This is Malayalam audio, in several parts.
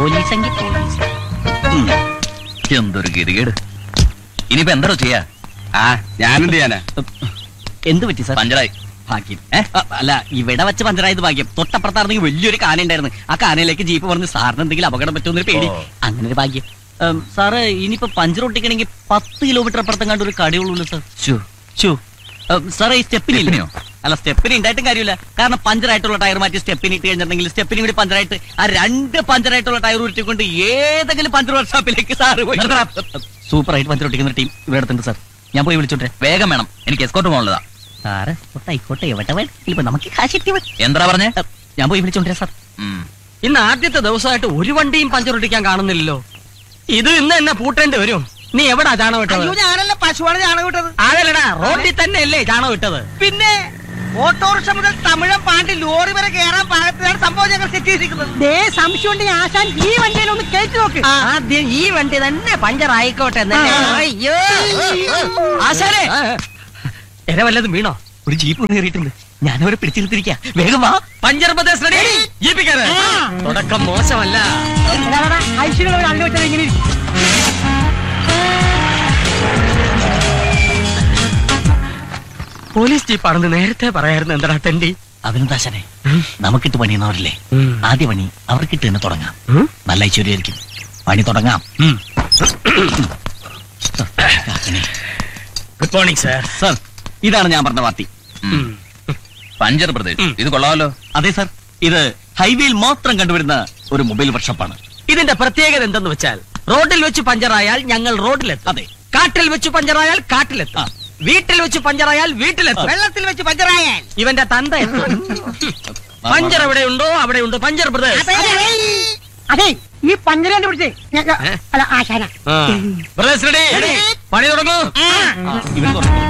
പോലീസെങ്കിൽ പോലീസ്. എന്തൊരു ഗതികേട്. ഇനിയിപ്പോ എന്താണോ ചെയ്യാ? ഞാനെന്ത് ചെയ്യാനാ? എന്ത് പറ്റി സാർ? പഞ്ചറായി. ഭാഗ്യം. അല്ല, ഇവിടെ വെച്ച് പഞ്ചറായത് ഭാഗ്യം. തൊട്ടപ്പുറത്താണെങ്കിൽ വലിയൊരു കാന ഉണ്ടായിരുന്നു. ആ കാനയിലേക്ക് ജീപ്പ് പറഞ്ഞ് സാറിന് എന്തെങ്കിലും അപകടം പറ്റുമെന്നൊരു പേടി. അങ്ങനെ ഒരു ഭാഗ്യം. സാറ് ഇനിയിപ്പോ പഞ്ചർ ഒട്ടിക്കണമെങ്കിൽ 10 കിലോമീറ്റർ അപ്പുറത്തും കണ്ട് ഒരു കടയുള്ളൂ സാർ. സാറേ, ഈ സ്റ്റെപ്പിനില്ലയോ? അല്ല, സ്റ്റെപ്പിന് ഉണ്ടായിട്ടും കാര്യമില്ല. കാരണം പഞ്ചറായിട്ടുള്ള ടയർ മാറ്റി സ്റ്റെപ്പിന് ഇട്ട് കഴിഞ്ഞിട്ടുണ്ടെങ്കിൽ സ്റ്റെപ്പിന് കൂടി പഞ്ചറായിട്ട് ആ 2 പഞ്ചറായിട്ടുള്ള ടയർ ഉരുട്ടിക്കൊണ്ട് ഏതെങ്കിലും പഞ്ചർ വർക്ക്ഷോപ്പിലേക്ക് സാറ് പോയി. സൂപ്പറായിട്ട് പഞ്ചർ ഒട്ടിക്കുന്ന ടീം ഇവിടെ അടുത്തുണ്ട് സാർ. ഞാൻ പോയി വിളിച്ചോട്ടെ. വേഗം വേണം, എനിക്ക് എസ്കോർട്ട് പോകാനുള്ളതാ. സാറ് ആയിക്കോട്ടെ, എവിടെ വേണം, നമുക്ക് കാശിട്ടി. എന്താ പറഞ്ഞേ? ഞാൻ പോയി വിളിച്ചോണ്ടേ സാർ. ഇന്ന് ആദ്യത്തെ ദിവസമായിട്ട് ഒരു വണ്ടിയും പഞ്ചർ ഒട്ടിക്കാൻ കാണുന്നില്ലല്ലോ. ഇത് ഇന്ന് എന്നെ പൂട്ടേണ്ടി വരും. നീ എവിടാ ചാണകം ഇട്ടത്? ഞാനല്ല, പശുവാണ് ചാണകം ഇട്ടത്. അതല്ലടാ, റോഡിൽ തന്നെ അല്ലേ ചാണകം ഇട്ടത്? പിന്നെ ഓട്ടോറിക്ഷ മുതൽ തമിഴം പാണ്ടി ലോറി വരെ കയറാൻ പാകത്തിലാണ് സംഭവം ഞങ്ങൾ സെറ്റ് ചെയ്തിരിക്കുന്നത്. സംശയം ഉണ്ടെങ്കിൽ ആശാൻ ഈ വണ്ടിയിലൊന്ന് കയറ്റി നോക്ക്. ആദ്യം ഈ വണ്ടി തന്നെ പഞ്ചർ ആയിക്കോട്ടെ. അയ്യോ ആശാനെ, എന്നെ വല്ലതും വീണോ? ഒരു ജീപ്പ് കയറിയിട്ടുണ്ട്. ഞാനവരെ പിടിച്ചിരുത്തിരിക്കാ. വേഗം വാ. Puncture Pradesh ready. ജീപ്പിക്കാരെ തുടക്കം മോശമല്ല. ഐശ്വര്യ അള്ളി വെച്ചത് ഇങ്ങനെ പോലീസ് ജീപ്പാണെന്ന് നേരത്തെ പറയായിരുന്നു. എന്താ തെണ്ടി? അതിനെന്താശനെ, നമുക്കിട്ട് പണിയുന്നവരില്ലേ, ആദ്യ പണി അവർക്കിട്ട് തന്നെ തുടങ്ങാം. നല്ല ഐശ്വര്യമായിരിക്കും. പണി തുടങ്ങാം. Good morning sir. സാർ, ഇതാണ് ഞാൻ പറഞ്ഞ പാർട്ടി. പഞ്ചർ പ്രദേശ്, ഇത് കൊള്ളാമല്ലോ. അതെ സാർ, ഇത് ഹൈവേയിൽ മാത്രം കണ്ടുവരുന്ന ഒരു മൊബൈൽ വർക്ക്ഷോപ്പാണ്. ഇതിന്റെ പ്രത്യേകത എന്തെന്ന് വെച്ചാൽ, റോഡിൽ വെച്ച് പഞ്ചറായാൽ ഞങ്ങൾ റോഡിലെത്തും. അതെ. കാട്ടിൽ വെച്ച് പഞ്ചറായാൽ കാട്ടിലെത്തും. വീട്ടിൽ വെച്ച് പഞ്ചറായാൽ വീട്ടിലെത്തും. വെള്ളത്തിൽ വെച്ച് പഞ്ചറായാൽ ഇവന്റെ തന്ത എത്തും. പഞ്ചർ എവിടെയുണ്ടോ അവിടെയുണ്ട് പഞ്ചർ ബ്രദേഴ്സ്. അതെ, ഈ പഞ്ചര കണ്ടുപിടിച്ചേ അല്ല ആശാന. Brothers ready. പണി തുടങ്ങൂ. ഇവൻ തുടങ്ങി.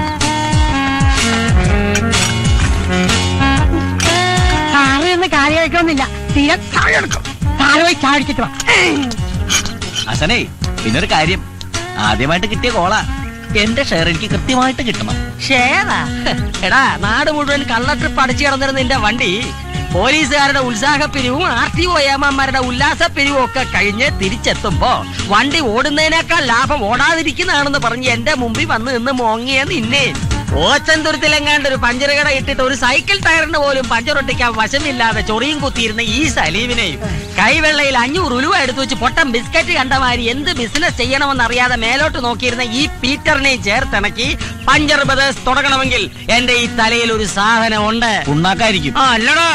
സാറ് എന്ന് കാര്യം കഴിക്കണമെന്നില്ല. തീരെ സാറ് പോയി ചാടിച്ചിട്ട് വാ. അസനേ, പിന്നൊരു കാര്യം, ആദ്യമായിട്ട് കിട്ടിയ കോളാ. എന്റെ ഷെയർ എനിക്ക് കൃത്യമായിട്ട് കിട്ടണം. ഷേറാ? എടാ, നാട് മുഴുവൻ കള്ള ട്രിപ്പ് അടിച്ചു കിടന്നിരുന്ന നിന്റെ വണ്ടി പോലീസുകാരുടെ ഉത്സാഹപ്പിരിവും RTO ഏമാന്മാരുടെ ഉല്ലാസപ്പിരിവും ഒക്കെ കഴിഞ്ഞ് തിരിച്ചെത്തുമ്പോ വണ്ടി ഓടുന്നതിനേക്കാൾ ലാഭം ഓടാതിരിക്കുന്നതാണെന്ന് പറഞ്ഞ് എന്റെ മുമ്പിൽ വന്ന് നിന്ന് മോങ്ങിയ നിന്നെ ഓച്ചന്തുരത്തിലെങ്ങാണ്ട് ഒരു പഞ്ചർ കട ഇട്ടിട്ട് ഒരു സൈക്കിൾ ടയറിന് പോലും പഞ്ചർ ഒട്ടിക്കാൻ വശമില്ലാതെ ചൊറിയും കുത്തിയിരുന്ന ഈ സലീമിനെയും കൈവെള്ളയിൽ 500 ഉലുവ എടുത്തു വെച്ച് പൊട്ടം ബിസ്ക്കറ്റ് കണ്ടമാരി എന്ത് ബിസിനസ് ചെയ്യണമെന്നറിയാതെ മേലോട്ട് നോക്കിയിരുന്ന ഈ പീറ്ററിനെയും ചേർത്തിണക്കി പഞ്ചർ ബ്രദേഴ്സ് തുടങ്ങണമെങ്കിൽ എന്റെ ഈ തലയിൽ ഒരു സാധനം ഉണ്ട്. ഉണ്ടാക്കായിരിക്കും. അല്ലടാ,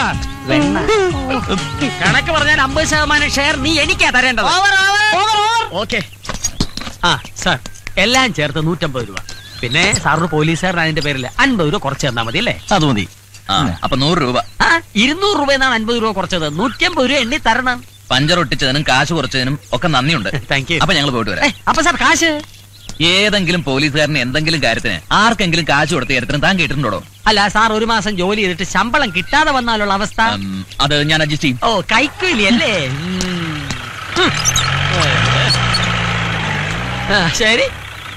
കണക്ക് പറഞ്ഞാൽ 50% ഷെയർ നീ എനിക്കാ തരേണ്ടത്. ഓക്കെ. സാർ, എല്ലാം ചേർത്ത് 150 രൂപ. പിന്നെ സാറിന് പോലീസുകാരൻ അതിന്റെ പേരിൽ 50 രൂപ കുറച്ച് തന്നാ മതി അല്ലേ? അത് മതി. അപ്പൊ 100 രൂപ. 200 രൂപ എന്നാണ് 50 രൂപ കുറച്ചത്. 150 രൂപ എണ്ണി തരണം. പഞ്ചർ ഒട്ടിച്ചതിനും കാശ് കുറച്ചതിനും ഒക്കെ നന്ദിയുണ്ട്. Thank you. അപ്പൊ ഞങ്ങൾ പോയിട്ട് വരാം. അപ്പൊ സാർ കാശ്? ഏതെങ്കിലും പോലീസുകാരന് എന്തെങ്കിലും കാര്യത്തിന് ആർക്കെങ്കിലും കാശ് കൊടുത്ത കാര്യത്തിന് താൻ കേട്ടിട്ടുണ്ടോ? അല്ല സാർ, ഒരു മാസം ജോലി ചെയ്തിട്ട് ശമ്പളം കിട്ടാതെ വന്നാലുള്ള അവസ്ഥ? അത് ഞാൻ അഡ്ജസ്റ്റ് ചെയ്യും. ഓ, കൈക്കൂലി അല്ലേ? ശരി.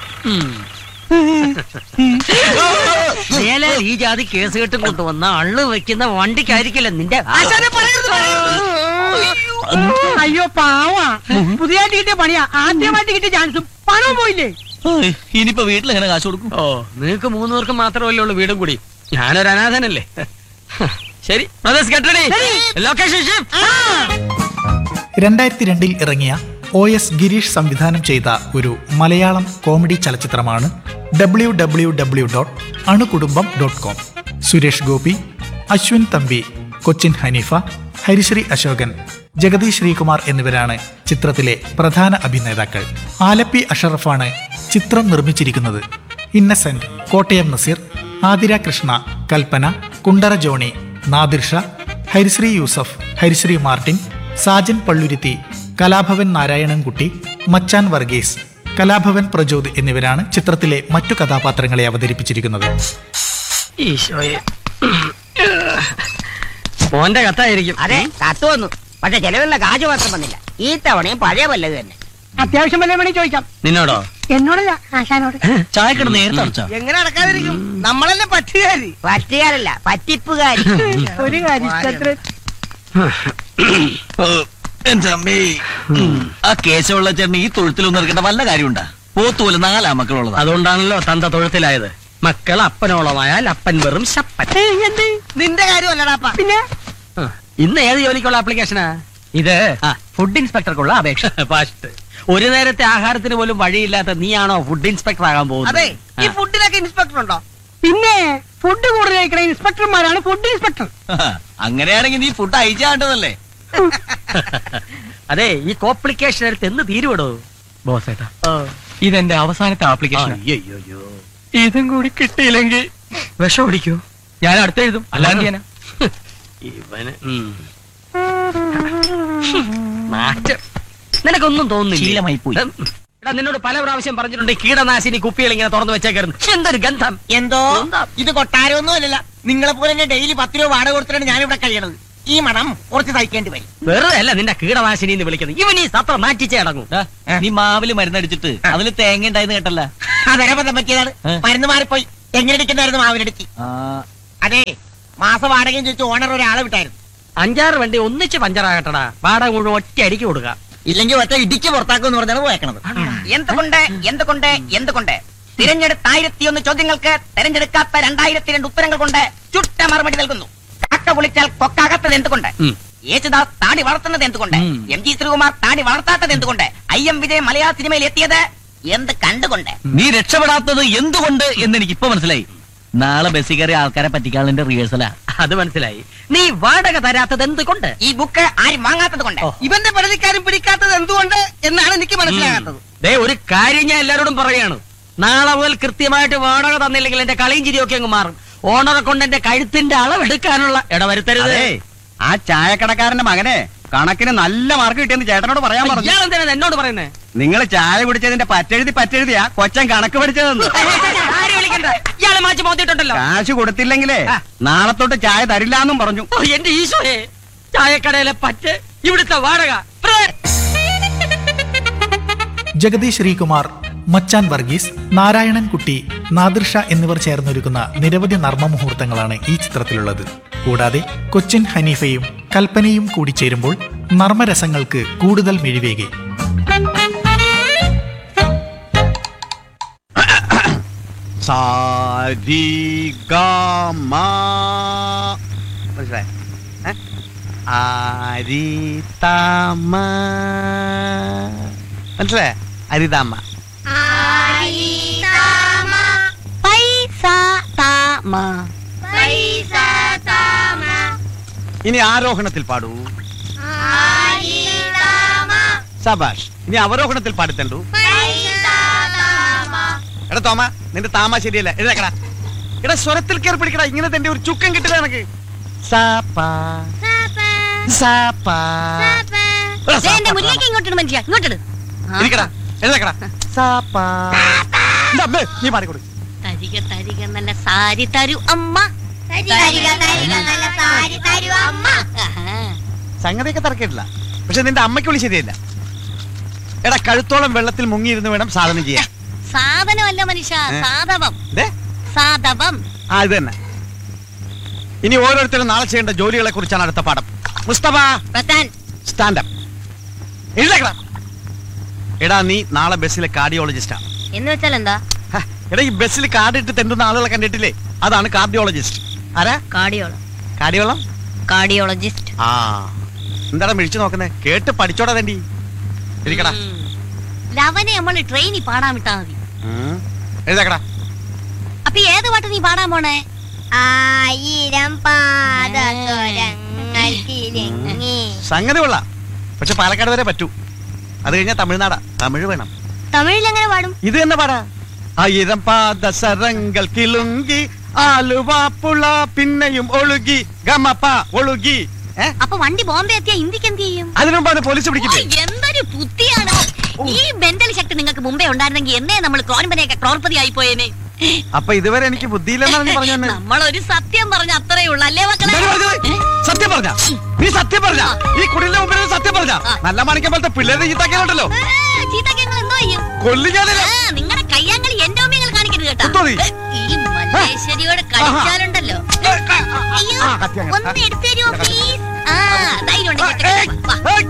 മേലെ ഈ ജാതി കേസ് കെട്ടും കൊണ്ടുവന്ന അള്ളു വെക്കുന്ന വണ്ടിക്കായിരിക്കില്ല നിന്റെ. അയ്യോ പാവാ, പുതിയതായിട്ട് കിട്ടിയ പണിയാ. ആദ്യമായിട്ട് കിട്ടിയ ചാൻസും പണവും പോയില്ലേ. ഇനിയിപ്പോ വീട്ടിൽ എങ്ങനെ കാശ് കൊടുക്കും? ഓ, നിങ്ങൾക്ക് 3 പേർക്ക് മാത്രമല്ലേ ഉള്ളൂ വീടും കൂടി. ഞാനൊരു അനാഥനല്ലേ. ശരി, 2002 ഇറങ്ങിയ OS ഗിരീഷ് സംവിധാനം ചെയ്ത ഒരു മലയാളം കോമഡി ചലച്ചിത്രമാണ് www.anukudumbam.com. സുരേഷ് ഗോപി, അശ്വിൻ തമ്പി, കൊച്ചിൻ ഹനീഫ, ഹരിശ്രീ അശോകൻ, ജഗതി ശ്രീകുമാർ എന്നിവരാണ് ചിത്രത്തിലെ പ്രധാന അഭിനേതാക്കൾ. ആലപ്പി അഷറഫാണ് ചിത്രം നിർമ്മിച്ചിരിക്കുന്നത്. ഇന്നസെന്റ്, കോട്ടയം നസീർ, ആതിര കൃഷ്ണ, കൽപ്പന, കുണ്ടറ ജോണി, നാദിർ ഷാ, ഹരിശ്രീ യൂസഫ്, ഹരിശ്രീ മാർട്ടിൻ, സാജൻ പള്ളുരുത്തി, കലാഭവൻ നാരായണൻകുട്ടി, മച്ചാൻ വർഗീസ്, കലാഭവൻ പ്രജോദ് എന്നിവരാണ് ചിത്രത്തിലെ മറ്റു കഥാപാത്രങ്ങളെ അവതരിപ്പിച്ചിരിക്കുന്നത്. മോന്റെ കത്തായിരിക്കും. അതെ, കത്ത് വന്നു. പക്ഷെ ചെലവിലുള്ള കാശ് മാത്രം വന്നില്ല. ഈ തവണയും പഴയ വല്ലത് തന്നെ. അത്യാവശ്യം വല്ല വേണമെങ്കിൽ ചോദിക്കാം. നിന്നോടോ? എന്നോടല്ല, ആശാനോട്. ചായക്കട നേരത്തെ അടച്ചാ എങ്ങനെ അടക്കാതിരിക്കും? നമ്മളല്ലേ പറ്റുകാരി. പറ്റുകാരല്ല, പറ്റിപ്പുകാരി. ഒരു കാര്യം എന്റെ അമ്മേ ആ കേശമുള്ള ചേട്ടന് ഈ തൊഴുത്തിലൊന്നും ഇറക്കേണ്ട വല്ല കാര്യമുണ്ടാ? പോത്തുപോലെ 4 മക്കളുള്ളത്. അതുകൊണ്ടാണല്ലോ തന്ത തൊഴുത്തിലായത്. മക്കൾ അപ്പനോളമായാൽ അപ്പൻ വെറും ശപ്പൻ. നിന്റെ കാര്യമല്ലടാപ്പ. പിന്നെ ഇന്ന് ഏത് ജോലിക്കുള്ള ആപ്ലിക്കേഷനാ ഇത്? ഫുഡ് ഇൻസ്പെക്ടർക്കുള്ള അപേക്ഷ. ഫസ്റ്റ് ഒരു നേരത്തെ ആഹാരത്തിന് പോലും വഴിയില്ലാത്ത നീയാണോ ഫുഡ് ഇൻസ്പെക്ടർ ആകാൻ അതെ, പോകുന്നത്? ഈ ഫുഡിലൊക്കെ ഇൻസ്പെക്ടർ ഉണ്ടോ? പിന്നെ ഫുഡ് കൂടുതൽ കഴിക്കണ ഇൻസ്പെക്ടർമാരാണ് ഫുഡ് ഇൻസ്പെക്ടർ. അങ്ങനെയാണെങ്കിൽ നീ ഫുഡ് അയച്ചാണ്ടതല്ലേ? അതെ, ഈ കോംപ്ലിക്കേഷൻ എടുത്ത് എന്ന് തീരുവിടോ ബോസ് ഏട്ടാ? ഇതെന്റെ അവസാനത്തെ ആപ്ലിക്കേഷൻ. അയ്യോ, ഇതും കൂടി കിട്ടിയില്ലെങ്കിൽ വിഷം പിടിക്കൂ. ഞാൻ അടുത്ത് എഴുതും. അല്ലാണ്ട് ഞാനാ ഇവന് നാറ്റം. നിനക്കൊന്നും തോന്നുന്നില്ല? ശീലമായി പോയി. എടാ, നിന്നോട് പല പ്രാവശ്യം പറഞ്ഞിട്ടുണ്ട് കീടനാശിനി കുപ്പികൾ ഇങ്ങനെ തുറന്നു വെച്ചേക്കരുത്. എന്തൊരു ഗന്ധം! എന്തോ ഇത് കൊട്ടാരമൊന്നും അല്ലല്ല. നിങ്ങളെ പോലെ തന്നെ ഡെയിലി 10 രൂപ വാടക കൊടുത്തിട്ടാണ് ഞാനിവിടെ കഴിയണത്. ഈ മണം കുറച്ച് സഹിക്കേണ്ടി വരും. വെറുതെ അല്ല നിന്റെ കീടനാശിനി എന്ന് വിളിക്കുന്നത്. ഇവൻ ഈ സത്രം മാറ്റിച്ചേ അടങ്ങും. നീ മാവില് മരുന്നടിച്ചിട്ട് അതില് തേങ്ങ ഉണ്ടായിന്ന് കേട്ടല്ല? അതരബന്ധം പറ്റിയതാണ്. മരുന്ന് മാറിപ്പോയി. എങ്ങനെടിക്കുന്നതായിരുന്നു മാവിനടിച്ച്. അതെ, മാസ വാടകയും ചോദിച്ച് ഓണർ ഒരാളെ വിട്ടായിരുന്നു. 5-6 വണ്ടി ഒന്നിച്ച് പഞ്ചറാകട്ടടാ. വാടക മുഴുവൻ ഒറ്റ അടിക്ക് കൊടുക്കുക. ഇല്ലെങ്കിൽ ഒറ്റ ഇടിച്ച് പുറത്താക്കുമെന്ന് പറഞ്ഞാണ് പോയേക്കണത്. എന്തുകൊണ്ട് തിരഞ്ഞെടുത്ത 1001 ചോദ്യങ്ങൾക്ക് തെരഞ്ഞെടുക്കാത്ത 2002 ഉത്തരങ്ങൾ കൊണ്ട് ചുട്ട മറുപടി നൽകുന്നു. കാക്ക കുളിച്ചാൽ കൊക്കാകത്തത് എന്തുകൊണ്ട്? യേശുദാസ് താടി വളർത്തുന്നത് എന്തുകൊണ്ട്? MG ശ്രീകുമാർ താടി വളർത്താത്തത് എന്തുകൊണ്ട്? IM വിജയ് മലയാള സിനിമയിൽ എത്തിയത് എന്ത് കണ്ടുകൊണ്ട്? നീ രക്ഷപ്പെടാത്തത് എന്തുകൊണ്ട് എന്ന് എനിക്ക് ഇപ്പൊ മനസ്സിലായി. നാളെ ബസ്സിൽ കയറി ആൾക്കാരെ പറ്റിക്കാളിന്റെ റിഹേഴ്സലാ. അത് മനസ്സിലായി. നീ വാടക തരാത്തത് എന്തുകൊണ്ട്? ഈ ബുക്ക് ആരും വാങ്ങാത്തത് കൊണ്ട്. ഇവന്റെ പരാതിക്കാരും പിടിക്കാത്തത് എന്തുകൊണ്ട് എന്നാണ് എനിക്ക് മനസ്സിലാകാത്തത്. ദേ, ഒരു കാര്യം ഞാൻ എല്ലാരോടും പറയാണ്. നാളെ മുതൽ കൃത്യമായിട്ട് വാടക തന്നില്ലെങ്കിൽ എന്റെ കളിയും ചിരിയൊക്കെ അങ്ങ് മാറും. ഓണറെ കൊണ്ട് എന്റെ കഴുത്തിന്റെ അളവെടുക്കാനുള്ള ഇടവരുത്തരുത്. ആ ചായക്കടക്കാരന്റെ മകനെ കണക്കിന് നല്ല മാർക്ക് കിട്ടിയെന്ന് ചേട്ടനോട് പറയാൻ പറഞ്ഞു. ഇയാളെന്തിനാ എന്നോട് പറയുന്നേ? നിങ്ങൾ ചായ കുടിച്ചതിന്റെ പറ്റെഴുതിയാ കൊച്ചൻ കണക്ക് പഠിച്ചതെന്ന്. ആരെ വിളിക്കണ്ട, ഇയാളെ മാറ്റി മോത്തിട്ടുണ്ടല്ലോ. കാശ് കൊടുത്തില്ലെങ്കിലേ നാളെ തൊട്ട് ചായ തരില്ലാന്നും പറഞ്ഞു. എന്റെ ഈശോയെ, ചായക്കടയിലെ പറ്റ്, ഇവിടുത്തെ വാടക. ജഗതി ശ്രീകുമാർ, മച്ചാൻ വർഗീസ്, നാരായണൻ കുട്ടി, നാദിർഷ എന്നിവർ ചേർന്നൊരുക്കുന്ന നിരവധി നർമ്മമുഹൂർത്തങ്ങളാണ് ഈ ചിത്രത്തിലുള്ളത്. കൂടാതെ കൊച്ചിൻ ഹനീഫയും കൽപ്പനയും കൂടിച്ചേരുമ്പോൾ നർമ്മരസങ്ങൾക്ക് കൂടുതൽ മിഴിവേകി. മനസ്സിലായ? അരിതാമ്മ. ഇനി ആരോഹണത്തിൽ പാടൂ. സബാഷ്. ഇനി അവരോഹണത്തിൽ പാടിത്തണ്ടു. എടാ തോമ, നിന്റെ താമ ശരിയല്ല. എഴുതക്കടാ. എടാ, സ്വരത്തിൽ കയറി പിടിക്കടാ. ഇങ്ങനെ തന്റെ ഒരു ചുക്കം കിട്ടില്ല എനക്ക്. ഇരിക്കടാ, എഴുതക്കടാ. നീ പാടിക്കൊടു. നല്ല സാരി തരൂ അമ്മ. സംഗതിയൊക്കെ തറക്കിട്ടില്ല. പക്ഷെ നിന്റെ അമ്മയ്ക്ക് വിളി ശരിയല്ല. എടാ, കഴുത്തോളം വെള്ളത്തിൽ മുങ്ങിയിരുന്ന് വേണം സാധനം ചെയ്യാൻ. സാധനമല്ല മനുഷ്യ, സാധവം. സാധവം. ആ, ഇത് തന്നെ. ഇനി ഓരോരുത്തരും നാളെ ചെയ്യേണ്ട ജോലികളെ കുറിച്ചാണ് അടുത്ത പാഠം. മുസ്തഫ, സ്റ്റാൻഡപ്പ്. എഴുതേക്കടാ. എടാ, നീ നാളെ ബസ്സിലെ കാർഡിയോളജിസ്റ്റാ. എന്ന് വെച്ചാൽ എന്താ? എടാ, ഈ ബസ്സിൽ കാർഡ് ഇട്ട് തെണ്ടുന്ന ആളുകളെ കണ്ടിട്ടില്ലേ? അതാണ് കാർഡിയോളജിസ്റ്റ്. ആരാ? കാർഡിയോളം. കാർഡിയോളജിസ്റ്റ്. ആ, എന്താടാ മിഴിച്ചു നോക്കുന്നേ? കേട്ട് പഠിച്ചോടാ തണ്ടി. ഇരിക്കടാ. ലവനെ നമ്മൾ ട്രെയിനിൽ പാടാൻ വിട്ടാ മതി. എഴുതേക്കടാ. അപ്പൊ ഏത് പാട്ട് നീ പാടാൻ പോണേ? 1000 പാദസരങ്ങൾ തിരങ്ങി. സംഗതി കൊള്ളാം. പക്ഷെ പാലക്കാട് വരെ പറ്റൂ. അത് കഴിഞ്ഞാൽ തമിഴ്നാടാ. തമിഴ് വേണം. തമിഴിൽ എങ്ങനെ പാടും? ഇത് തന്നെ പാടാ. 1000 പാദസരങ്ങൾ കിളുങ്കി ആലുവാപ്പുള പിന്നെയും ഒഴുകി ഗമപ്പ ഒഴുകി. അപ്പൊ വണ്ടി ബോംബെ എത്തിയാ ഇന്ത്യക്ക് എന്ത് ചെയ്യും? അതിനുമുമ്പ് പോലീസ് പിടിക്കില്ലേ? എന്തൊരു ബുദ്ധിയാണ്! ഈ മെന്റൽ ശക്തി നിങ്ങൾക്ക് മുമ്പേ ഉണ്ടായിരുന്നെങ്കിൽ എന്നേ നമ്മൾ ക്രോൺപതിയൊക്കെ ക്രോൺപതി ആയി പോയേനെ. അപ്പൊ ഇതുവരെ എനിക്ക് ബുദ്ധിയില്ലെന്നാണ് പറഞ്ഞു. നമ്മളൊരു സത്യം പറഞ്ഞ അത്രേ ഉള്ളൂ അല്ലേ മക്കളെ? സത്യം പറഞ്ഞ നീ സത്യം പറഞ്ഞ ഈ കുടിലിന്റെ മുമ്പിൽ സത്യം പറഞ്ഞ നല്ല മണിക്കാൻ പോലത്തെ പിള്ളേരെ ചീത്താക്കിയാലുണ്ടല്ലോ. ചീത്താക്കിയാൽ എന്തോ ചെയ്യും? കൊല്ലിക്കാനില്ല. നിങ്ങളുടെ കയ്യാങ്കളി എന്റെ ഓമ്യങ്ങൾ കാണിക്കരുത് കേട്ടോ. ഈ മല്ലേശ്വരിയോട് കളിച്ചാലുണ്ടല്ലോ. അയ്യോ, ഒന്ന് എടുത്തു തരുമോ പ്ലീസ്? ധൈര്യം ഉണ്ടെങ്കിൽ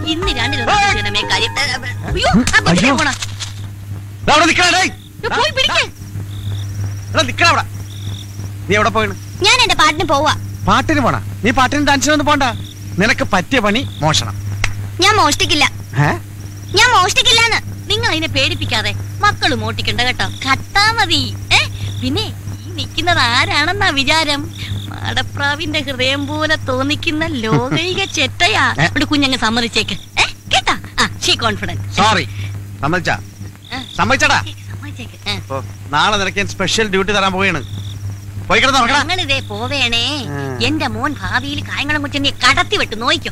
ഇന്ന് രണ്ടിലൊന്നും കാര്യം അയ്യോ, ആ കൊച്ചിനെ പോണ. ദാ അവിടെ നിക്കടാ, ഡേയ്. പോയി പിടിക്ക്. എടാ, നിക്കടാ അവിടെ. നീ എവിടെ പോയിണ്? ഞാൻ എന്റെ പാട്ടിന് പോവാ. പാട്ടിന് പോണ? നീ പാട്ടിന് ഡാൻസിനൊന്നും പോണ്ട. നിനക്ക് പറ്റിയ പണി മോഷണം. ഞാൻ മോഷ്ടിക്കില്ല. ഏ? ഞാൻ മോഷ്ടിക്കില്ലാന്ന്. നിങ്ങൾ അതിനെ പേടിപ്പിക്കാതെ. മക്കള് മോട്ടിക്കണ്ട കേട്ടോ. കട്ടാ മതി. പിന്നെ ഈ നിൽക്കുന്നത് ആരാണെന്നാ വിചാരം? മാടപ്രാവിന്റെ ഹൃദയം പോലെ തോന്നിക്കുന്ന ലോകൈക ചെറ്റയാ. ഇവിടെ കുഞ്ഞങ്ങ് സമ്മതിച്ചേക്ക്. കേട്ടാ? She confident. സോറി. സമ്മതിച്ചാ? സമ്മതിച്ചടാ. സമ്മതിച്ചേക്ക്. ഓ, നാളെ നിനക്ക് ഞാൻ സ്പെഷ്യൽ ഡ്യൂട്ടി തരാൻ പോവുകയാണ്. പോയി കിടന്ന് നോക്കടാ. ഞങ്ങളിതേ പോവേണേ. എന്റെ മോൻ ഭാവിയിൽ കായംകുളം കൊച്ചിനെ കടത്തി വിട്ട് നോയിക്കും.